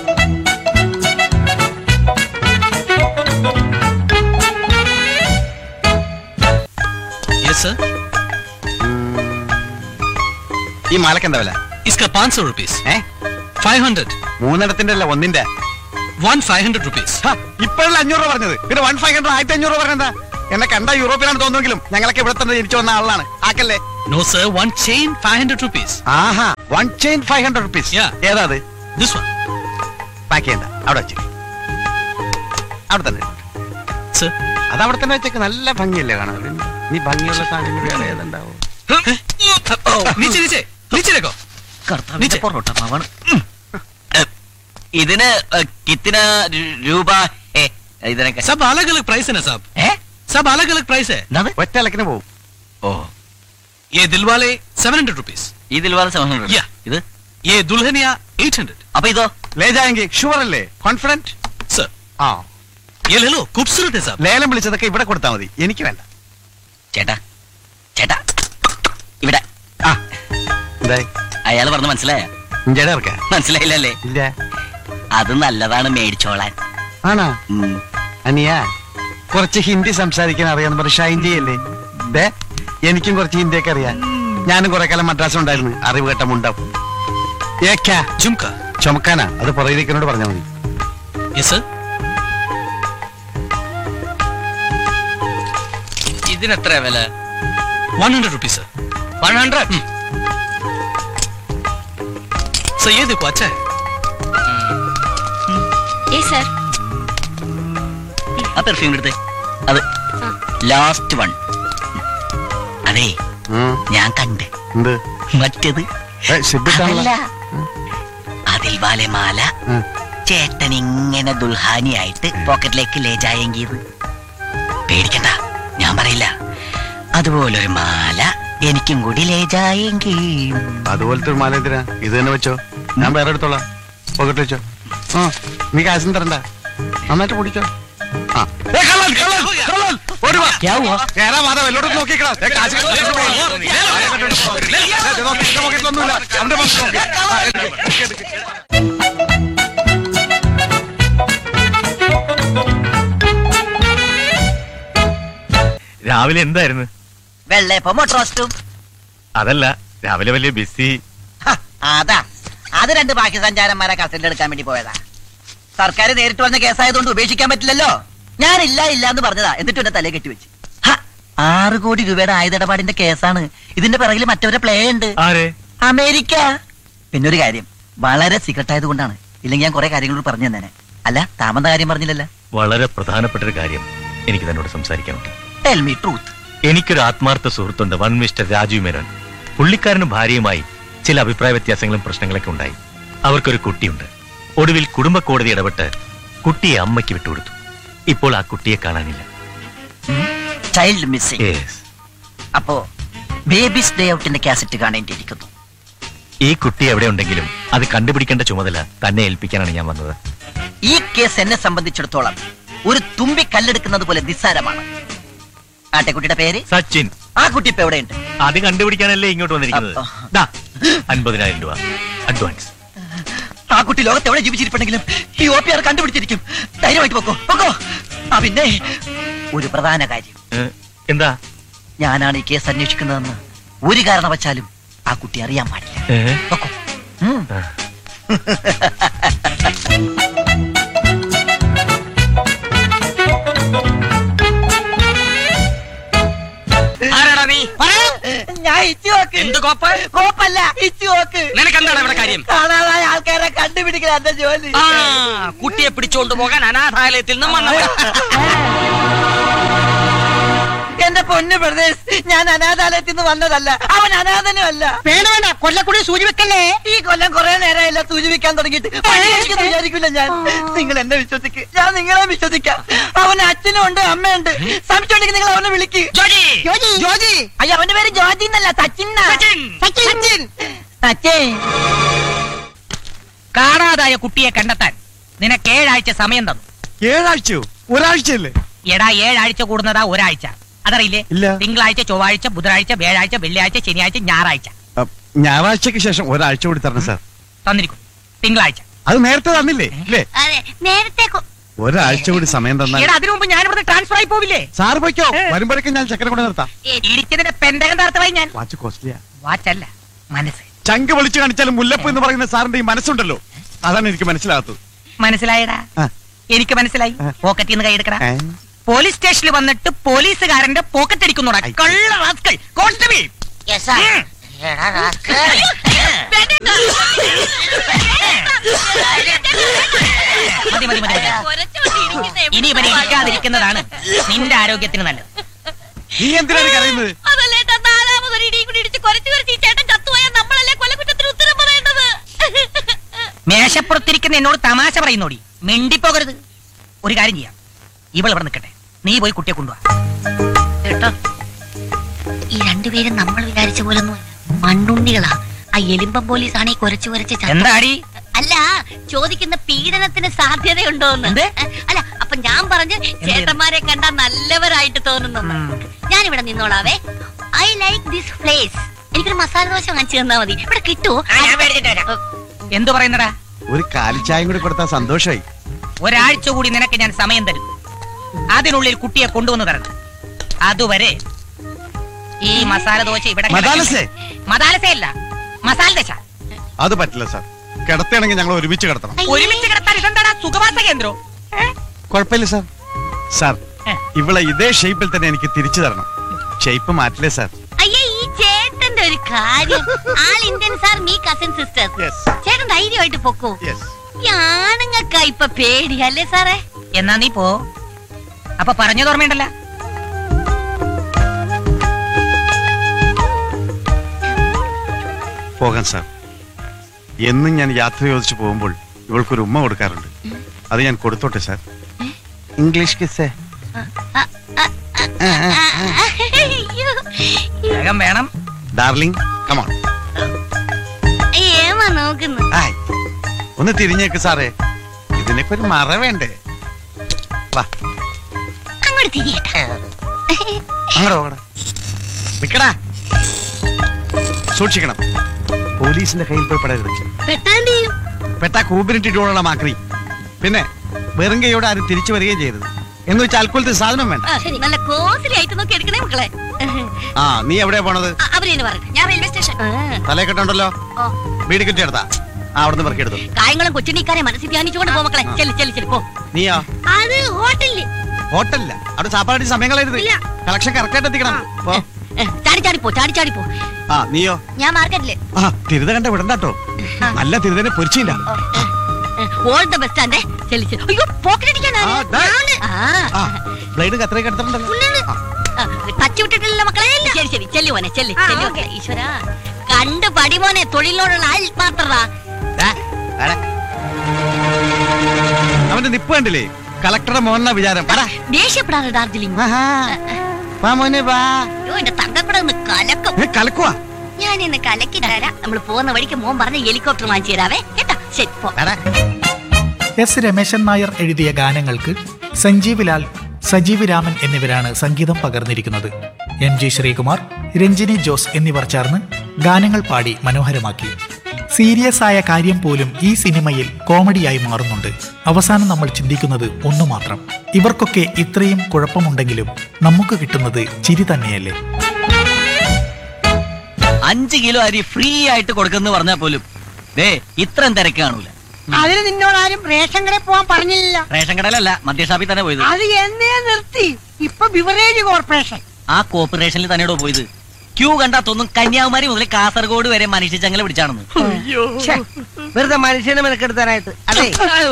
Yes sir. ഈ മാലക്ക് എന്താ വില? इसका 500 rupees. 500. മൂന്നിടത്തിന്റെ അല്ല, ഒന്നിന്റെ. 500 rupees. ഇപ്പോഴല്ല 500 രൂപ പറഞ്ഞത്. പിന്നെ 1500 1500 രൂപ പറഞ്ഞെന്താ? എന്നെ കണ്ട യൂറോപ്പിലാണ് തോന്നുമെങ്കിലും ഞങ്ങളൊക്കെ ഇവിടെ തന്നെ ജനിച്ചു വന്ന ആളാണ്. ആക്കല്ലേ? No sir, one chain 500 rupees. ആഹാ, 1 chain 500 rupees. Yeah. ഏതാ അത്? This one. പാക്ക് ചെയ്യണ്ട, അവിടെ വെച്ച്. അവിടെ തന്നെ. Sir. അത് അവിടെ തന്നെ വെച്ചേക്ക്. നല്ല ഭംഗിയല്ലേ കാണാൻ? നീ ഭംഗിയുള്ള സാധനം വേറെ ഏതുണ്ടാവും? नीचे नीचे नीचे देखो. കർത്താവിന്റെ പൊറോട്ട മാവാണ്. ഇതിന് കിത്തിന രൂപ? ഇതിനൊക്കെ सब अलग अलग प्राइस है ना साहब. सब अलग अलग प्राइस है. ഒറ്റ ഇലക്കിന് പോവും. ഓ, ये दिलवाले 700 rupees. ഇതിൽ വേറെ 700. Yeah. ഇത് ये दुल्हनिया 800. അപ്പൊ ഇതോ? ലേജായെങ്കിൽ ഷുവർ അല്ലേ? കോൺഫിഡന്റ്? सर ആ, ये ले लो, खूबसूरत है साहब. ലേലം വിളിച്ചതൊക്കെ ഇവിടെ കൊടുത്താൽ മതി. എനിക്ക് വേണ്ട. ചേട്ടാ ചേട്ടാ ഇവിടെ. ആ, എന്തായി? അയാള് പറഞ്ഞ മനസ്സിലായ? ഇഞ്ചടെ ഇറക്ക? മനസ്സിലായില്ലല്ലേ? ഇല്ല. അത് നല്ലതാണ് മേടിച്ചോളാൻ. ആണോ? ഉം. അനിയാ, കുറച്ച് ഹിന്ദി സംസാരിക്കാൻ അറിയാന്ന് പറഞ്ഞ ഷൈൻ ചെയ്യല്ലേ? ദേ, എനിക്കും കുറച്ച് ഹിന്ദിയൊക്കെ അറിയാം. ഞാനും കുറെ കാലം മദ്രാസ് ഉണ്ടായിരുന്നു. അറിവ് കേട്ട മുണ്ടാവും. झुमका. ചുമക്കാനാ? അത് പുറകിലേക്കനോട് പറഞ്ഞാൽ മതി. Yes sir. ഇതിനെത്ര വില? 100 rupees sir. 100. सर ये देखो, अच्छा है. സർ. ആ പെർഫ്യൂം എടുത്തേ. അത് ലാസ്റ്റ് വൺ. അതെ, ഞാൻ കണ്ട്. എന്ത്? മറ്റേത് അതല്ല. അതിൽ വാലെ മാല ചേട്ടൻ ഇങ്ങനെ ദുൽഹാനിയായിട്ട് പോക്കറ്റിലേക്ക് ലേജായെങ്കിൽ പേടിക്കണ്ട, ഞാൻ പറയില്ല. അതുപോലൊരു മാല എനിക്കും കൂടി ലേജായെങ്കിൽ. അതുപോലത്തെ ഒരു മാല എന്തിനാ? ഇത് തന്നെ വെച്ചോ, ഞാൻ വേറെ എടുത്തോളാം. പോക്കറ്റ് വെച്ചോ. ആ, നീ കാശും തരണ്ട, നന്നായിട്ട് പൊടിച്ചോ. ആ, നോക്കിക്കളാ. രാവിലെ എന്തായിരുന്നു? വെള്ളയപ്പം മൊട്ടറോസ്റ്റും. അതല്ല, രാവിലെ വലിയ ബിസി. അതാ, അത് രണ്ട് ബാക്കി സഞ്ചാരന്മാരെ കസ്റ്റഡിയിൽ എടുക്കാൻ വേണ്ടി പോയതാ. സർക്കാർ നേരിട്ട് വന്ന കേസായതുകൊണ്ട് ഉപേക്ഷിക്കാൻ പറ്റില്ലല്ലോ. ഞാനില്ല ഇല്ല എന്ന് പറഞ്ഞതാ, എന്നിട്ട് എന്റെ തലയെ കെട്ടിവെച്ച്. 6 കോടി രൂപയുടെ ആയുധടപാടിന്റെ കേസാണ്. ഇതിന്റെ പിറകിൽ മറ്റവരെ പ്ലേ ഉണ്ട്. അമേരിക്ക. പിന്നൊരു കാര്യം, വളരെ സീക്രട്ട് ആയതുകൊണ്ടാണ്. ഇല്ലെങ്കിൽ ഞാൻ കുറെ കാര്യങ്ങൾ പറഞ്ഞു തന്നെ. അല്ല, താമന്ത കാര്യം പറഞ്ഞില്ലല്ലോ. വളരെ പ്രധാനപ്പെട്ട ഒരു കാര്യം എനിക്ക് തന്നോട് സംസാരിക്കാനുണ്ട്. Tell me truth. എനിക്കൊരു ആത്മാർത്ഥ സുഹൃത്തുണ്ട്, വൺ മിസ്റ്റർ രാജീവ് മേനോൻ. പുള്ളിക്കാരനും ഭാര്യയുമായി ചില അഭിപ്രായ വ്യത്യാസങ്ങളും പ്രശ്നങ്ങളൊക്കെ ഉണ്ടായി. അവർക്കൊരു കുട്ടിയുണ്ട്. ഒടുവിൽ കുടുംബ കോടതി ഇടപെട്ട് കുട്ടിയെ അമ്മയ്ക്ക് വിട്ടുകൊടുത്തു. ഇപ്പോൾ ആ കുട്ടിയെ കാണാനില്ല. Child missing. അപ്പോ ബേബീസ് ഡേ ഔട്ടിന്റെ കാസറ്റ് കാണേണ്ടിയിരിക്കുന്നു. ഈ കുട്ടി എവിടെ ഉണ്ടെങ്കിലും അത് കണ്ടുപിടിക്കേണ്ട ചുമതല തന്നെ ഏൽപ്പിക്കാനാണ് ഞാൻ വന്നത്. ഈ കേസ് എന്നെ സംബന്ധിച്ചിടത്തോളം ഒരു തുമ്പി കല്ലെടുക്കുന്നത് പോലെ നിസ്സാരമാണ്. ആട്ടെക്കുട്ടിയുടെ പേര് സച്ചിൻ. ആ കുട്ടി ഇപ്പൊ എവിടെയുണ്ട്? അത് കണ്ടുപിടിക്കാനല്ലേ ഇങ്ങോട്ട് വന്നിരിക്കുന്നത്. 50,000 രൂപ അഡ്വാൻസ്. ആ കുട്ടി ലോകത്ത് എവിടെ ജീവിച്ചിരിപ്പുണ്ടെങ്കിലും ഈ OPR കണ്ടുപിടിച്ചിരിക്കും. ധൈര്യമായിട്ട് പൊക്കോ പൊക്കോ. ആ, പിന്നെ ഒരു പ്രധാന കാര്യം. എന്താ? ഞാനാണ് ഈ കേസ് അന്വേഷിക്കുന്നതെന്ന് ഒരു കാരണവശാലും ആ കുട്ടി അറിയാൻ പാടില്ല. പൊക്കോ. ആരാടാ നീ? ഞാൻ ഇച്ചുവോക്ക്. എന്ത് കോപ്പ്? കോപ്പല്ല, ഇച്ചുവോക്ക്. നിനക്കെന്താണ് ഇവിടെ കാര്യം? കാണാതായ ആൾക്കാരെ കണ്ടുപിടിക്കല എന്റെ ജോലി. ആ കുട്ടിയെ പിടിച്ചോണ്ട് പോകാൻ അനാഥാലയത്തിൽ നിന്നും വന്നവൻ. എന്റെ പൊന്നു പ്രദേശ്, ഞാൻ അനാഥാലയത്തിൽ നിന്ന് വന്നതല്ല, അവൻ അനാഥനും അല്ല. വേണ്ട കൊല്ലക്കൂടി സൂചി വെക്കല്ലേ. ഈ കൊല്ലം കുറെ നേരമായില്ല സൂചിപ്പിക്കാൻ തുടങ്ങിയിട്ട്. വിചാരിക്കില്ല ഞാൻ. നിങ്ങൾ എന്നെ വിശ്വസിക്ക്, ഞാൻ നിങ്ങളെ വിശ്വസിക്കാം. അവന് അച്ഛനും ഉണ്ട്, അമ്മയുണ്ട്. സംശയമുണ്ടെങ്കിൽ നിങ്ങൾ അവനെ വിളിക്ക്. ജോജി. അയ്യോ, അവന്റെ പേര് ജോജി എന്നല്ല, സച്ചിൻ. കാണാതായ കുട്ടിയെ കണ്ടെത്താൻ നിനക്ക് 7 ആഴ്ച സമയം തന്നു. 7 ആഴ്ചയോ? ഒരാഴ്ചയല്ലേ? എടാ 7 ആഴ്ച കൂടുന്നതാ ഒരാഴ്ച. അതറിയില്ലേ? ഇല്ല. തിങ്കളാഴ്ച, ചൊവ്വാഴ്ച, ബുധനാഴ്ച, വ്യാഴാഴ്ച, വെള്ളിയാഴ്ച, ശനിയാഴ്ച, ഞായറാഴ്ച. ഞായറാഴ്ചക്ക് ശേഷം ഒരാഴ്ച കൂടി തരണം സാർ. തന്നിരിക്കും. തിങ്കളാഴ്ച. അത് നേരത്തെ തന്നില്ലേ? ഇല്ലേ? അതെ, നേരത്തെ ഒരാഴ്ച കൂടി സമയം തന്നാൽ എടാ അതിനു മുമ്പ് ഞാൻ ഇവിടെ ട്രാൻസ്ഫർ ആയി പോവില്ലേ? സാർ പോയിക്കോ. വരുമ്പോഴേക്കും ഞാൻ ചക്കര കൊണ്ട് നിർത്താം. ഇരിക്കുന്നതിന്റെ പെന്തകം തർത്തമായി ഞാൻ. വാച്ച് കോസ്റ്റ്ലിയാ. വാച്ചല്ല, മനസ്സ്. ചങ്ക് വിളിച്ചു കാണിച്ചാലും മുല്ലപ്പ് എന്ന് പറയുന്ന സാറിന്റെ ഈ മനസ്സുണ്ടല്ലോ, അതാണ് എനിക്ക് മനസ്സിലാകാത്തത്. മനസ്സിലായടാ? ആ. എനിക്ക് മനസ്സിലായി. പോക്കറ്റിൽ നിന്ന് കൈയെടുക്കടാ. ഏ? പോലീസ് സ്റ്റേഷനിൽ വന്നിട്ട് പോലീസുകാരന്റെ പോക്കറ്റ് അടിക്കുന്നോടാ. കള്ള റാസ്കൽ. കോൺസ്റ്റബിൾ. മതി മതി മതി. ഇനി ഇവനെ ഇരിക്കാതിരിക്കുന്നതാണ് നിന്റെ ആരോഗ്യത്തിന് നല്ലത്. നീ എന്തിനാണ് കരയുന്നത്? അതല്ലേട്ടാ, 4ാമതൊരു ഇടിയും കൂടി ഇടിച്ച് കുറച്ചു ഈ ചേട്ടൻ ചത്തുപോയാൽ നമ്മളല്ലേ കൊലക്കുറ്റത്തിന് ഉത്തരം പറയേണ്ടത്. മേശപ്പുറത്തിരിക്കുന്ന എന്നോട് തമാശ പറയുന്നോടി. മിണ്ടിപ്പോകരുത്. ഒരു കാര്യം ചെയ്യാം, ഇവൾ ഇവിടെ നിൽക്കട്ടെ, നീ പോയി കുട്ടിയെ കൊണ്ടുപോവാ. കേട്ടോ, ഈ രണ്ടുപേരും നമ്മൾ വിചാരിച്ച പോലൊന്നും മണ്ണുണ്ണികളാ. ആ എലിമ്പം പോലീസാണ് ഈ കുറച്ച് എന്താടി? അല്ല, ചോദിക്കുന്ന പീഡനത്തിന് സാധ്യതയുണ്ടോന്ന്. അല്ല, അപ്പൊ ഞാൻ പറഞ്ഞു ചേട്ടന്മാരെ കണ്ടാ നല്ലവരായിട്ട് തോന്നുന്നു. ഞാനിവിടെ നിന്നോളാവേ. I like this place. എനിക്കൊരു മസാല ദോശ വാങ്ങിച്ചു തന്നാ മതി. ഇവിടെ കിട്ടുമോ? എന്തു പറയുന്നടാ? ഒരു കാലിച്ചായം കൂടി കൊടുത്താൽ സന്തോഷമായി. ഒരാഴ്ച കൂടി നിനക്ക് ഞാൻ സമയം തരും. അതിനുള്ളിൽ കുട്ടിയെ കൊണ്ടുവന്ന് തരണം. അതുവരെ ഈ മസാല ദോശ ഇവിടെ മസാലസയല്ല, മസാല ദശ. അത് പറ്റില്ല സാർ. കിടത്തുകയാണെങ്കിൽ ഞങ്ങൾ ഒരുമിച്ച് കിടത്തണം. ഒരുമിച്ച് കിടത്താൻ ഇതെന്താടാ സുഖവാസ കേന്ദ്രോ? കുഴപ്പമില്ല സാർ. സാർ, ഇവളെ ഇതേ ഷേപ്പിൽ തന്നെ എനിക്ക് തിരിച്ചു തരണം. Shape മാറ്റില്ലേ sir? അയ്യേ, ഈ ചേട്ടന്റെ ഒരു കാര്യം. ആൾ Indians are me cousin sisters. ചേട്ടൻ ധൈര്യമായിട്ട് പൊക്കോ. ഈ ആണുങ്ങൾക്കാ ഇപ്പൊ പേടിയല്ലേ സാറേ? എന്നാ നീ പോ. അപ്പൊ പറഞ്ഞത് ഓർമ്മയുണ്ടല്ല? പോകാം സാർ. എന്നും ഞാൻ യാത്ര ചോദിച്ചു പോകുമ്പോൾ ഇവൾക്കൊരു ഉമ്മ കൊടുക്കാറുണ്ട്. അത് ഞാൻ കൊടുത്തോട്ടെ സാർ. ഇംഗ്ലീഷ് കിസ്സേ. വേഗം വേണം. Darling, come on. ഏമാ നോക്കുന്നു. ഒന്ന് തിരിഞ്ഞേക്ക് സാറേ. ഇതിനൊക്കെ ഒരു മറ വേണ്ടേ? വാ, അങ്ങോട്ട് തിരിയട്ടെ. അങ്ങോട്ട് പോകടാ. നിക്കടാ. സൂക്ഷിക്കണം, പോലീസിന്റെ കയ്യിൽ പോയി പെടരുത്. പെട്ടാ കൂപ്പിനിട്ടിട്ടുള്ള മാക്രി. പിന്നെ വെറും കൈയോടെ ആരും തിരിച്ചു വരികയും ചെയ്യരുത്. എന്ന് വെച്ചാൽ അൽക്കുലത്തെ സാധനം വേണ്ട. നല്ല കോസ്റ്റ്ലി ആയിട്ട് നോക്കി എടുക്കണേ മക്കളെ. ആ, നീ എവിടെയാ പോണത്? അവരെന്ന് പറഞ്ഞു. ഞാൻ റെയിൽവേ സ്റ്റേഷൻ. തലക്കെട്ടുണ്ടല്ലോ, വീട് കിട്ടിയെടുത്താ. അവിടുന്ന് പെറുക്കിയെടുത്തു. കായങ്ങളും കൊച്ചുണ്ണിക്കാരെ മനസ്സിൽ ധ്യാനിച്ചുകൊണ്ട് പോ മക്കളെ. ചെല്ലി പോ. നീയോ? അത് ഹോട്ടലില്. ഹോട്ടലില്ല, അവിടെ ചാപ്പാടി സമയങ്ങളായിരുന്നു. കളക്ഷൻ കറക്റ്റ് ആയിട്ട് എത്തിക്കണം. ചാടി പോ. ആ, നീയോ? ഞാൻ മാർക്കറ്റില്. ആ, തിരുത കണ്ട വിടണ്ടാട്ടോ. നല്ല തിരുതനെ പൊരിച്ചില്ല. All the best ആൻഡേ. അയ്യോ, പോക്കറ്റ് അടിക്കാനാ. ബ്ലേഡ് കത്രയൊക്കെ എടുത്തിട്ടുണ്ടല്ലോ. തച്ചു വിട്ടിട്ടില്ല മക്കളെ. ശരി ചെല്ലു മോനെ, ചെല്ലു. ഈശ്വര, കണ്ടു പടി മോനെ. തൊഴിലിനോടുള്ള ആത്മാർത്ഥത. അവന്റെ നിപ്പ് കണ്ടില്ലേ? കളക്ടറുടെ മോഹന വിചാരം. ദേഷ്യപ്പെടാതെ ഡാർജിലിംഗ്. എന്റെ തങ്കക്കട ഒന്ന് കലക്കും. കലക്കുവാ? ഞാൻ ഇന്ന് കലക്കി തരാം. നമ്മൾ പോകുന്ന വഴിക്ക് മോൻ പറഞ്ഞ ഹെലികോപ്റ്റർ വാങ്ങിച്ചു തരാവേ. കേട്ടാ? ശരി പോ. എസ് രമേശൻ നായർ എഴുതിയ ഗാനങ്ങൾക്ക് സഞ്ജീവ് ലാൽ, സജീവ് രാമൻ എന്നിവരാണ് സംഗീതം പകർന്നിരിക്കുന്നത്. എം ജി ശ്രീകുമാർ, രഞ്ജിനി ജോസ് എന്നിവർ ചേർന്ന് ഗാനങ്ങൾ പാടി മനോഹരമാക്കി. സീരിയസ് ആയ കാര്യം പോലും ഈ സിനിമയിൽ കോമഡിയായി മാറുന്നുണ്ട്. അവസാനം നമ്മൾ ചിന്തിക്കുന്നത് ഒന്നു മാത്രം, ഇവർക്കൊക്കെ ഇത്രയും കുഴപ്പമുണ്ടെങ്കിലും നമുക്ക് കിട്ടുന്നത് ചിരി തന്നെയല്ലേ. 5 കിലോ അരി ഫ്രീ ആയിട്ട് കൊടുക്കുന്ന പറഞ്ഞാൽ പോലും ഇത്രയും തിരക്ക് കാണൂല. അതിന് നിന്നോടാരും റേഷൻ കടയിൽ പോവാൻ പറഞ്ഞില്ല. റേഷൻ കടയിലല്ല, മദ്യഷാപ്പിൽ തന്നെ പോയത്. അത് എന്നേ നിർത്തി. ഇപ്പൊ ബിവറേജ് കോർപ്പറേഷൻ. ആ കോർപ്പറേഷനിൽ തന്നെയോ പോയത്. ക്യൂ കണ്ടാ തോന്നും കന്യാകുമാരി മുതൽ കാസർഗോഡ് വരെ മനുഷ്യ ചങ്ങല പിടിച്ചാണെന്ന്. ഛെ, വെറുതെ മനുഷ്യനെ മെനക്കെടുത്താനായിട്ട്. അതെ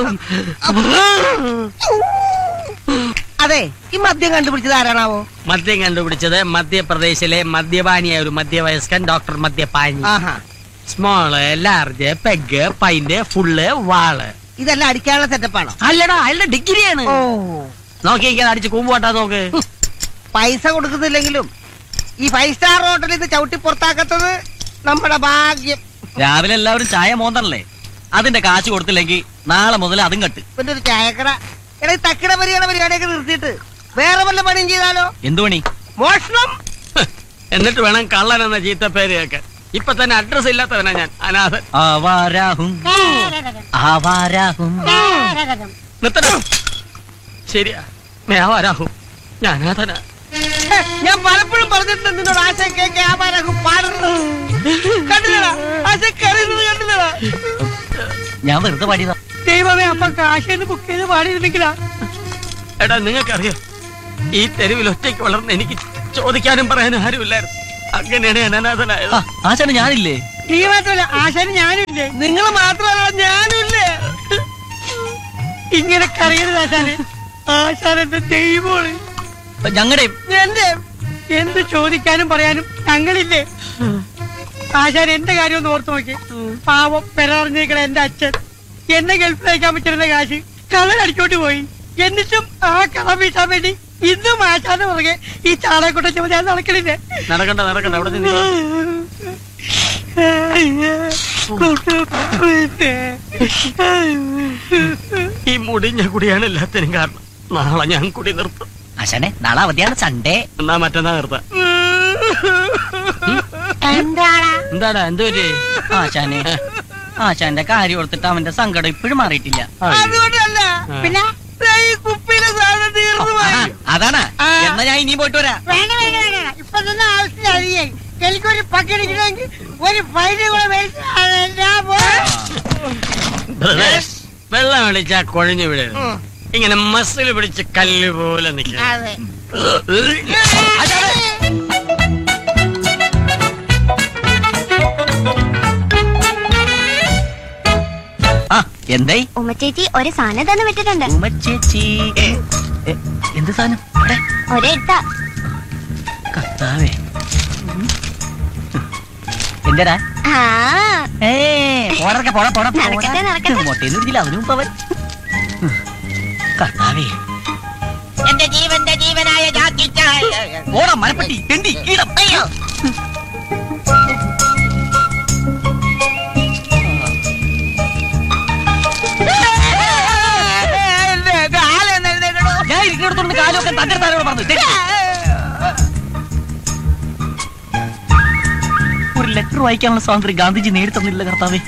അതെ, ഈ മദ്യം കണ്ടുപിടിച്ചത് ആരാണാവോ? മദ്യം കണ്ടുപിടിച്ചത് മധ്യപ്രദേശിലെ മദ്യപാനിയായ ഒരു മധ്യവയസ്കൻ ഡോക്ടർ മദ്യപാനി. ആഹാ, small, large, peg, pint, full, വാള്. ഇതെല്ലാം അടിക്കാനുള്ള സെറ്റപ്പാണോ? അല്ലടാ, അയാളുടെ ഡിഗ്രിയാണ്. ഓ, നോക്കിയിരിക്കാൻ അടിച്ച് കൂമ്പുപോട്ടാ നോക്ക്. പൈസ കൊടുക്കുന്നില്ലെങ്കിലും ഈ 5 സ്റ്റാർ ഹോട്ടലിൽ ഇത് ചവിട്ടി പുറത്താക്കത്തത് നമ്മുടെ ഭാഗ്യം. രാവിലെ എല്ലാവരും ചായ മോന്തണല്ലേ, അതിന്റെ കാശ് കൊടുത്തില്ലെങ്കിൽ നാളെ മുതൽ അതും കട്ട്. പിന്നെ ഒരു ചായക്കട, എടാ ഈ തക്കിട പരിപാടിയൊക്കെ നിർത്തിയിട്ട് വേറെ വല്ല പണിയും ചെയ്താലോ? എന്തു പണി? മോഷണം. എന്നിട്ട് വേണം കള്ളൻ എന്ന ചീത്ത പേര് കേൾക്കാൻ. ഇപ്പൊ തന്നെ അഡ്രസ് ഇല്ലാത്തവനാ ഞാൻ, അനാഥൻ. ആവാരാഹും ആവാരാഹും. നിർത്തണം. ശരിയാ, മേവാരാഹും, ഞാൻ അനാഥനാ. ഞാൻ പലപ്പോഴും പറഞ്ഞിട്ടുണ്ട് നിന്നോട് ആശ കേക്ക് ആവാരാഹും പാടുന്നു. കണ്ടില്ലടാ, ആശ കറിയുന്നത് കണ്ടില്ലടാ. ഞാൻ വെറുതെ പാടിയതാ. ദൈവമേ, അപ്പൊ കാശേന്ന് ബുക്ക് ചെയ്ത് പാടിയിരുന്നെങ്കിലാ. എടാ, നിങ്ങൾക്കറിയോ, ഈ തെരുവിൽ ഒറ്റയ്ക്ക് വളർന്ന് എനിക്ക് ചോദിക്കാനും പറയാനും ആരുമില്ലായിരുന്നു. അങ്ങനെയാണ് ഞാൻ അനാഥനായത്. ആശാന് ഞാനില്ലേ? നീ മാത്രമല്ല, ആശാന് ഞാനില്ലേ. നിങ്ങൾ മാത്രമല്ല ഞാനില്ലേ. ഇങ്ങനെ കറിയരുത് ആശാന്. ആശാൻ എന്റെ ദൈവമാണ്. ഞങ്ങളുടെ എന്റെ എന്ത് ചോദിക്കാനും പറയാനും ഞങ്ങളില്ലേ. ആശാൻ എന്റെ കാര്യം ഒന്ന് ഓർത്ത് നോക്കി. പാവം പെരറിഞ്ഞിരിക്കണ എന്റെ അച്ഛൻ എന്നെ ഗൾഫിൽ അയക്കാൻ പറ്റുന്ന കാശ് കള്ളനടിച്ചോട്ട് പോയി. എന്നിട്ടും ആ കട വീട്ടാൻ വേണ്ടി ഇന്നും ആശാന്റെ പുറകെ ഈ ചാളയെക്കൊണ്ട ചുമ ഞാൻ നടക്കണില്ലേ. നടക്കണ്ട നടക്കണ്ട, അവിടെ ഈ മുടിഞ്ഞ കുടിയാണ് എല്ലാത്തിനും കാരണം. നാളെ ഞാൻ കുടി നിർത്തും. ആശാനെ, നാളെ അവധിയാണ്, സൺഡേ. എന്നാ മറ്റന്നാ നിർത്താം. എന്താടാ, എന്ത് പറ്റി? ആശാനെ, ആശാന്റെ കാര്യം ഓർത്തിട്ട് അവന്റെ സങ്കടം ഇപ്പോഴും മാറിയിട്ടില്ല. അതുകൊണ്ടല്ല, പിന്നെ ഈ കുപ്പിയിലെ സാധനം തീർന്നു പോയി. അതാണ്. എന്നാ ഞാൻ ഇനിയും പോയിട്ട് വരാം. വേണ്ട വേണ്ട വേണ്ട, ഇപ്പൊ തന്നെ ആവശ്യമില്ലാതെ എനിക്കൊരു പക്കടിക്കണമെങ്കിൽ ഒരു ഫൈന് കൂടെ വെള്ളം വിളിച്ചാ കൊഴിഞ്ഞു വിടരുത്. ഇങ്ങനെ മസിൽ പിടിച്ച് കല്ല് പോലെ നിൽക്കും. എന്തായി? ഉമ്മച്ചേച്ചി ഒരു സാധനം തന്നെ വിട്ടിട്ടുണ്ട്. ഉമ്മച്ചേച്ചി എന്ത് സാധനം? ഒരെട്ട കർത്താവേ, എന്റെടാ? മൊട്ടേന്ന് പിടിച്ചില്ല അവനും അവൻ. കർത്താവേ, എന്റെ ജീവന്റെ ജീവനായ ഓടാ മരപ്പെട്ടി തെണ്ടി കീടം. ഞാൻ ഇരിക്കുന്നിടത്തോണ്ട് കാലൊക്കെ തന്റെ താരോട് പറഞ്ഞു. ഒരു ലെറ്റർ വായിക്കാനുള്ള സ്വാതന്ത്ര്യം ഗാന്ധിജി നേടിത്തന്നില്ല കർത്താവേ.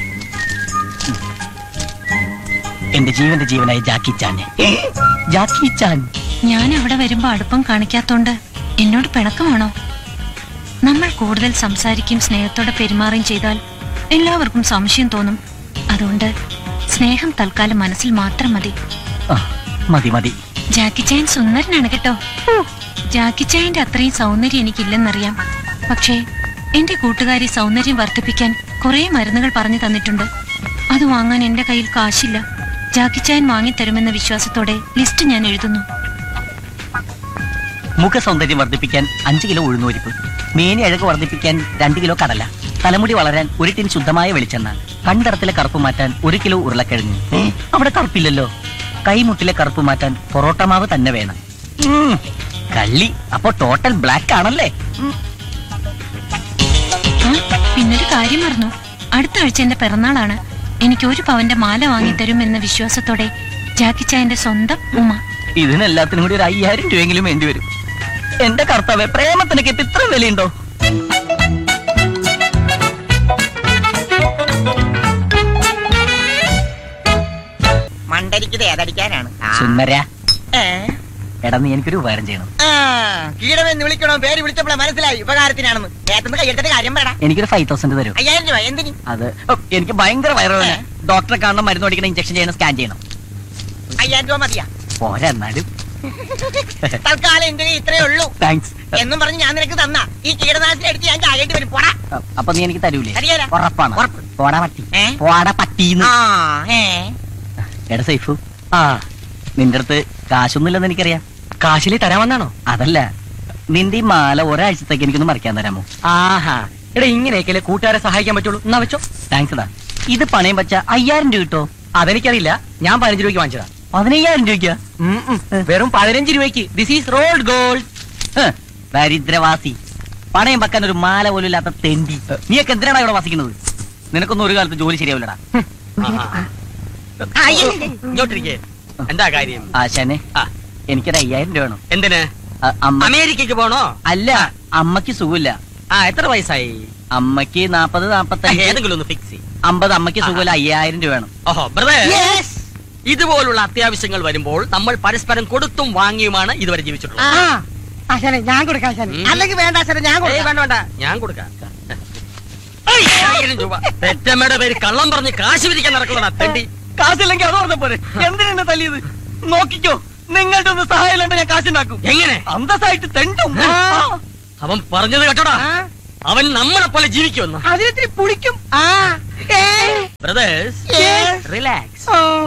എന്റെ ജീവന്റെ ജീവനായ ജാക്കി ചാൻ. ജാക്കി ചാൻ, ഞാൻ അവിടെ വരുമ്പോ അടുപ്പം കാണിക്കാത്തോണ്ട് എന്നോട് പിണക്കമാണോ? നമ്മൾ കൂടുതൽ സംസാരിക്കുകയും സ്നേഹത്തോടെ പെരുമാറുകയും ചെയ്താൽ എല്ലാവർക്കും സംശയം തോന്നും. അതുകൊണ്ട് സ്നേഹം തൽക്കാലം മനസ്സിൽ മാത്രം മതി. മതി മതി. ജാക്കി ചാൻ സുന്ദരനാണ് കേട്ടോ. ജാക്കി ചായന്റെ അത്രയും സൗന്ദര്യം എനിക്കില്ലെന്നറിയാം. പക്ഷേ എന്റെ കൂട്ടുകാരി സൗന്ദര്യം വർദ്ധിപ്പിക്കാൻ കുറെ മരുന്നുകൾ പറഞ്ഞു തന്നിട്ടുണ്ട്. അത് വാങ്ങാൻ എന്റെ കയ്യിൽ കാശില്ല. ജാക്കി ചാൻ വാങ്ങിത്തരുമെന്ന വിശ്വാസത്തോടെ ലിസ്റ്റ് ഞാൻ എഴുതുന്നു. മുഖ സൗന്ദര്യം വർദ്ധിപ്പിക്കാൻ 5 കിലോ ഉഴുന്നുപരിപ്പ്, മേനി അഴക് വർദ്ധിപ്പിക്കാൻ 2 കിലോ കടല, തലമുടി വളരാൻ 1 ടിൻ ശുദ്ധമായ വെളിച്ചെണ്ണ, കണ്ടറത്തിലെ കറുപ്പ് മാറ്റാൻ 1 കിലോ ഉരുളക്കിഴങ്ങ്. അവിടെ കറുപ്പില്ലല്ലോ. കൈമുട്ടിലെ കറുപ്പ് മാറ്റാൻ പൊറോട്ട മാവ് തന്നെ വേണം. കള്ളി, അപ്പൊ ടോട്ടൽ ബ്ലാക്ക് ആണല്ലേ? പിന്നൊരു കാര്യം മറന്നു. അടുത്ത ആഴ്ച എന്റെ പിറന്നാളാണ്. എനിക്ക് 1 പവന്റെ മാല വാങ്ങിത്തരും എന്ന വിശ്വാസത്തോടെ ജാക്കി ചായന്റെ സ്വന്തം ഉമ്മ. ഇതിനെല്ലാത്തിനും കൂടി 5000 രൂപയെങ്കിലും വേണ്ടി വരും. എന്റെ കർത്താവേ, പ്രേമത്തിനൊക്കെ ഇപ്പൊ ഇത്ര വിലയുണ്ടോ? മണ്ടരിക്കത് ഏതടിക്കാനാണ്? സുന്ദര, എടാ നീ എനിക്കൊരു ഉപകാരം ചെയ്യണം. കീടമെന്ന് വിളിക്കണോ? പേര് വിളിച്ചപ്പോഴേ മനസ്സിലായി ഉപകാരത്തിനാണെന്ന്. ഏതെന്ന് കയ്യെടുത്തിട്ട് കാര്യം പറയടാ. എനിക്കൊരു 5000 തരും. 5000 രൂപ എന്തിന്? അത് എനിക്ക് ഭയങ്കര വയറുവേദന. ഡോക്ടറെ കാണണം, മരുന്ന് ഓടിക്കണം, ഇഞ്ചക്ഷൻ ചെയ്യണം, സ്കാൻ ചെയ്യണം. 5000 രൂപ മതിയാ? പോരാ, എന്നാലും തൽക്കാലം എന്റെ ഇത്രേ ഉള്ളൂ താങ്ക്സ്. എന്നും പറഞ്ഞ് ഞാൻ നിനക്ക് തന്ന ഈ കീടനാശിനി എടുത്ത് ഞാൻ ചാകേണ്ടി വരും. പോടാ. അപ്പൊ നീ എനിക്ക് തരൂലേ? തരികേല. ഉറപ്പാണ്. ഉറപ്പ്. പോടാ പട്ടി. ഏ? പോടാ പട്ടീന്ന്. ആ, ഏ. എടാ സൈഫു, ആ നിന്റെ അടുത്ത് കാശൊന്നുമില്ലെന്ന് എനിക്കറിയാം. കാശിലി തരാമെന്നാണോ? അതല്ല, നിന്റെ ഈ മാല ഒരാഴ്ചത്തേക്ക് എനിക്കൊന്ന് മറിക്കാൻ തരാമോ? ആഹാ എടാ ഇങ്ങനെയൊക്കെയല്ലേ കൂട്ടുകാരെ സഹായിക്കാൻ പറ്റുള്ളൂ. എന്നാ വെച്ചോ. താങ്ക്സ് ഡാ. ഇത് പണയം വെച്ച 5000 രൂപ കിട്ടോ? അതെനിക്കറിയില്ല, ഞാൻ 15 രൂപയ്ക്ക് വാങ്ങിച്ചതാ. 15000 രൂപയ്ക്കാ? വെറും 15 രൂപയ്ക്ക്. This is rolled gold. ദരിദ്രവാസി, പണയം വെക്കാൻ ഒരു മാല പോലും ഇല്ലാത്ത തെണ്ടി. നീയൊക്കെ എന്തിനാണ് ഇവിടെ വസിക്കുന്നത്? നിനക്കൊന്നും ഒരു കാലത്ത് ജോലി ശരിയാവില്ലടാ. ഇങ്ങോട്ടിരിക്കേ. എന്താ കാര്യം? ആശാനെ, എനിക്കൊരു 5000 രൂപ വേണം. എന്തിന്? അമേരിക്കക്ക് പോണോ? അല്ല, അമ്മക്ക് സുഖമില്ല. എത്ര വയസ്സായി? അമ്മക്ക് 40, 45. ഏതെങ്കിലും ഒന്ന് ഫിക്സ് ചെയ്യും. 50. അമ്മക്ക് സുഖമില്ല. 5000 രൂപ വേണം. ഓഹോ ബ്രദർ, ഇതുപോലുള്ള അത്യാവശ്യങ്ങൾ വരുമ്പോൾ നമ്മൾ പരസ്പരം കൊടുത്തും വാങ്ങിയുമാണ് ഇതുവരെ ജീവിച്ചിട്ടുള്ളത്. ആശാനെ ഞാൻ കൊടുക്കാം ആശാനെ. അല്ലെങ്കിൽ വേണ്ട ആശാനെ, ഞാൻ ഏയ്, വേണ്ട വേണ്ട, ഞാൻ കൊടുക്കാം. 5000 രൂപ. പെറ്റമ്മയുടെ പേര് കള്ളം പറഞ്ഞ് കാശ് പിരിക്കാൻ നടക്കുന്നതാ തെണ്ടി. കാശില്ലെങ്കിൽ അത് പറഞ്ഞ പോലെ എന്തിനാണ് തല്ലിയത്? നോക്കിക്കോ, നിങ്ങളുടെ ഒന്ന് സഹായം ഇല്ലാണ്ട് ഞാൻ കാശുണ്ടാക്കും. എങ്ങനെ? അന്തസ്സായിട്ട് തെണ്ടും. അവൻ പറഞ്ഞത് കേട്ടോടാ, അവൻ നമ്മളെ പോലെ ജീവിക്കുമെന്ന്. അതിലിത്തിരി പുളിക്കും. Brothers, relax.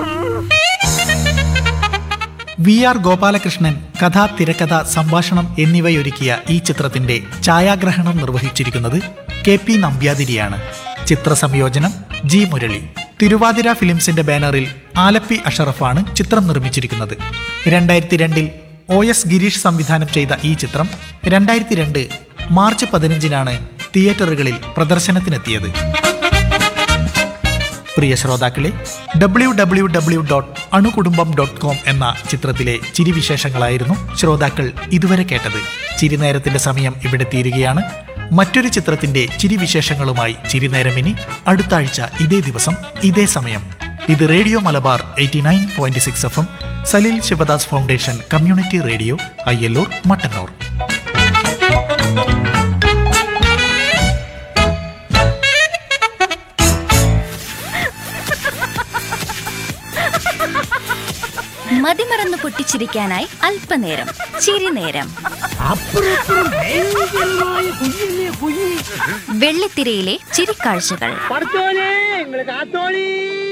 V R Gopalakrishnan കഥ, തിരക്കഥ, സംഭാഷണം എന്നിവയൊരുക്കിയ ഈ ചിത്രത്തിന്റെ ഛായാഗ്രഹണം നിർവഹിച്ചിരിക്കുന്നത് KP നമ്പ്യാതിരിയാണ്. ചിത്രസംയോജനം G മുരളി. തിരുവാതിര ഫിലിംസിന്റെ ബാനറിൽ ആലപ്പി അഷറഫാണ് ചിത്രം നിർമ്മിച്ചിരിക്കുന്നത്. 2002 OS ഗിരീഷ് സംവിധാനം ചെയ്ത ഈ ചിത്രം 2002 മാർച്ച് 15 തിയേറ്ററുകളിൽ പ്രദർശനത്തിനെത്തിയത്. പ്രിയ ശ്രോതാക്കളെ, www.anukudumbam.com എന്ന ചിത്രത്തിലെ ചിരിവിശേഷങ്ങളായിരുന്നു ശ്രോതാക്കൾ ഇതുവരെ കേട്ടത്. ചിരിനേരത്തിന്റെ സമയം ഇവിടെ തീരുകയാണ്. മറ്റൊരു ചിത്രത്തിന്റെ ചിരിവിശേഷങ്ങളുമായി ചിരിനേരമിനി അടുത്ത ആഴ്ച ഇതേ ദിവസം ഇതേ സമയം. ഇത് radio Malabar 89.6 FM, Saleel Sivadas foundation community radio, Ayyallur, Mattannur. മതിമറന്ന് പൊട്ടിച്ചിരിക്കാനായി അല്പനേരം ചിരിനേരം. വെള്ളിത്തിരയിലെ ചിരിക്കാഴ്ചകൾ.